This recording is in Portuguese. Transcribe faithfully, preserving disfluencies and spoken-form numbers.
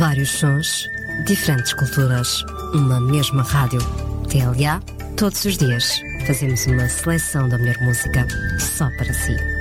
Vários sons, diferentes culturas, uma mesma rádio. T L A, todos os dias, fazemos uma seleção da melhor música só para si.